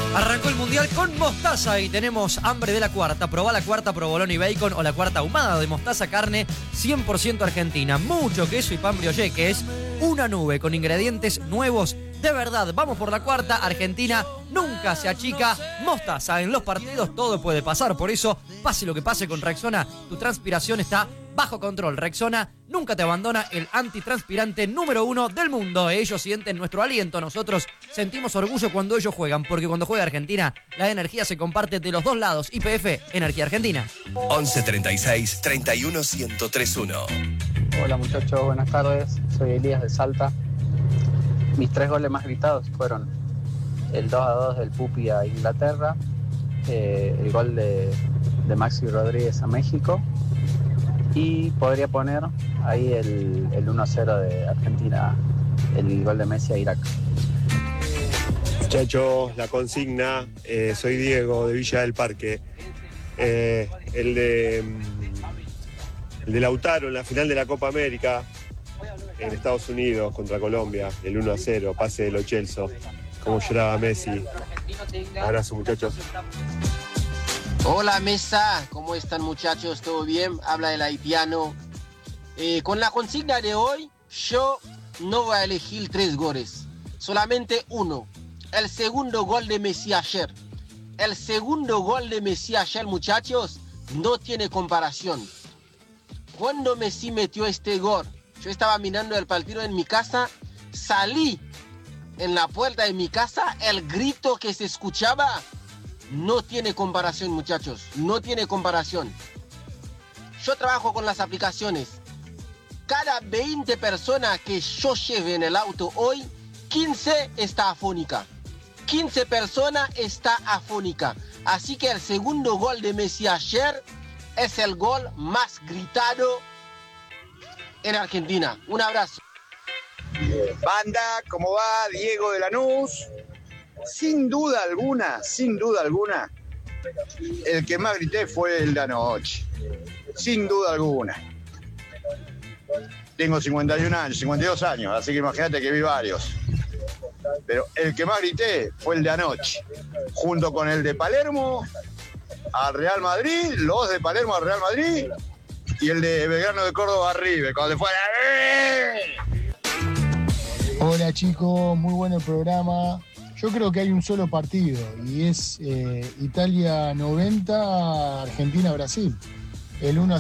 Arrancó el Mundial con mostaza y tenemos hambre de la cuarta. Probá la cuarta provolone y bacon o la cuarta ahumada de mostaza carne 100% argentina. Mucho queso y pan brioché, que es una nube con ingredientes nuevos de verdad. Vamos por la cuarta. Argentina nunca se achica. Mostaza, en los partidos todo puede pasar. Por eso, pase lo que pase con Rexona, tu transpiración está bajo control. Rexona nunca te abandona, el antitranspirante número 1 del mundo. Ellos sienten nuestro aliento, nosotros sentimos orgullo cuando ellos juegan, porque cuando juega Argentina, la energía se comparte de los dos lados. YPF, Energía Argentina. 11 36 31 1031. Hola muchachos, buenas tardes. Soy Elías de Salta. Mis 3 goles más gritados fueron el 2-2 del Pupi a Inglaterra, el gol de Maxi Rodríguez a México, y podría poner ahí el 1-0 de Argentina, el gol de Messi a Irak. Muchachos, la consigna, soy Diego de Villa del Parque. El de Lautaro en la final de la Copa América en Estados Unidos contra Colombia, el 1-0, pase de Lo Celso, como lloraba Messi. Abrazo muchachos. Hola mesa, ¿cómo están muchachos? ¿Todo bien? Habla el haitiano. Con la consigna de hoy, yo no voy a elegir 3 goles, solamente uno. El segundo gol de Messi ayer. El segundo gol de Messi ayer, muchachos, no tiene comparación. Cuando Messi metió este gol, yo estaba mirando el partido en mi casa, salí en la puerta de mi casa, el grito que se escuchaba no tiene comparación, muchachos, no tiene comparación. Yo trabajo con las aplicaciones. Cada 20 personas que yo lleve en el auto hoy, 15 está afónica. 15 personas está afónica. Así que el segundo gol de Messi ayer es el gol más gritado en Argentina. Un abrazo. Banda, ¿cómo va? Diego de Lanús. Sin duda alguna, el que más grité fue el de anoche. Sin duda alguna. Tengo 51 años, 52 años, así que imagínate que vi varios. Pero el que más grité fue el de anoche. Junto con el de Palermo al Real Madrid, los de Palermo al Real Madrid y el de Belgrano de Córdoba a River, cuando fue Hola chicos, muy bueno el programa. Yo creo que hay un solo partido y es Italia 90, Argentina-Brasil. El 1